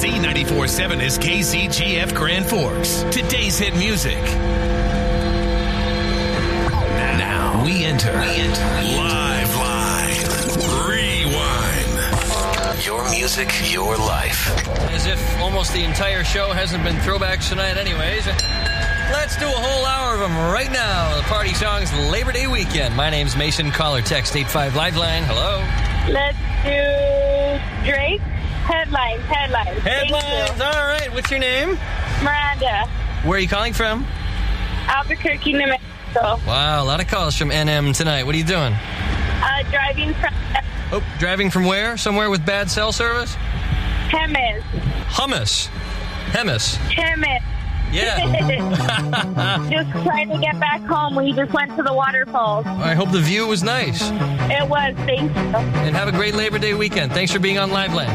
Z94.7 is KCGF Grand Forks. Today's hit music. Now we enter Live. Rewind. Your music, your life. As if almost the entire show hasn't been throwbacks tonight anyways. Let's do a whole hour of them right now. The party songs Labor Day weekend. My name's Mason. Caller text 85 Liveline. Hello. Let's do Drake. Headlines. Headlines. All right. What's your name? Miranda. Where are you calling from? Albuquerque, New Mexico. Wow, a lot of calls from NM tonight. What are you doing? Driving from Driving from where? Somewhere with bad cell service? Hemis. Hemis. Yeah. Just trying to get back home. We just went to the waterfalls. I hope the view was nice. It was. Thank you. And have a great Labor Day weekend. Thanks for being on Liveland.